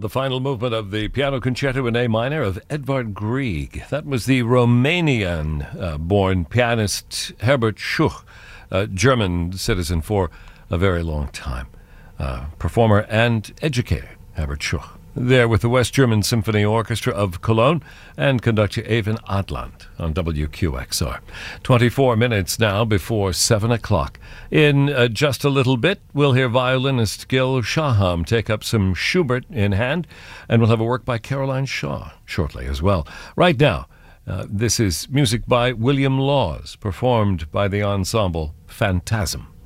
The final movement of the Piano Concerto in A minor of Edvard Grieg. That was the Romanian-born pianist Herbert Schuch, a German citizen for a very long time. Performer and educator, Herbert Schuch. There with the West German Symphony Orchestra of Cologne and conductor Eivind Adland on WQXR. 24 minutes now before 7 o'clock. In just a little bit, we'll hear violinist Gil Shaham take up some Schubert in hand, and we'll have a work by Caroline Shaw shortly as well. Right now, this is music by William Laws, performed by the ensemble Phantasm.